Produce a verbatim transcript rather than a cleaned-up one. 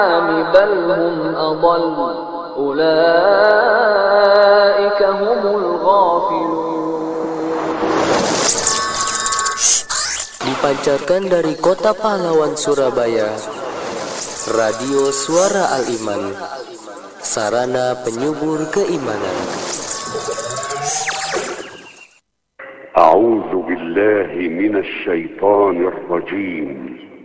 بل هم أضل أولئك هم الغافلون. Dipancarkan dari kota pahlawan Surabaya, Radio Suara Al-Iman, sarana penyubur keimanan. A'udzu billahi minasy syaithanir rajim.